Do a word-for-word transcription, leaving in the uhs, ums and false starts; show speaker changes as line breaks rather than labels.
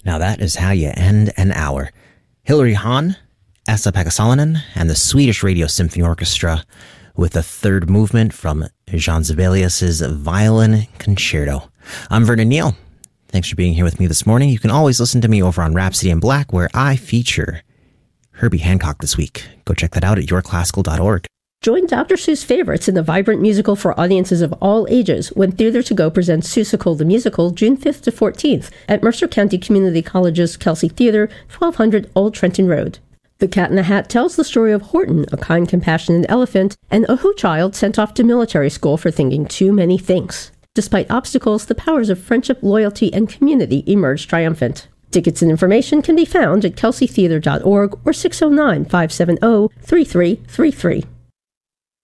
Now that is how you end an hour. Hilary Hahn, Esa-Pekka Salonen, and the Swedish Radio Symphony Orchestra with the third movement from Jean Sibelius's Violin Concerto. I'm Vernon Neal. Thanks for being here with me this morning. You can always listen to me over on Rhapsody in Black, where I feature Herbie Hancock this week. Go check that out at your classical dot org.
Join Doctor Seuss favorites in the vibrant musical for audiences of all ages when Theater to Go presents Seussical the Musical June fifth to fourteenth at Mercer County Community College's Kelsey Theater, twelve hundred Old Trenton Road. The Cat in the Hat tells the story of Horton, a kind, compassionate elephant, and a Who child sent off to military school for thinking too many things. Despite obstacles, the powers of friendship, loyalty, and community emerge triumphant. Tickets and information can be found at kelsey theater dot org or six oh nine, five seven zero, three three three three.